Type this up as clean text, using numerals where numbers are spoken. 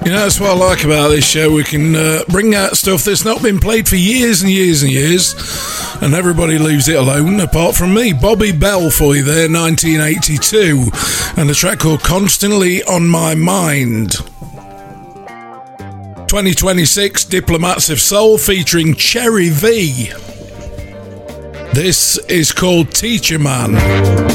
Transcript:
You know, that's what I like about this show. We can bring out stuff that's not been played for years and years and years, and everybody leaves it alone, apart from me. Bobby Bell for you there, 1982, and a track called Constantly on My Mind. 2026, Diplomats of Soul featuring Cherry V. This is called Teacher Man.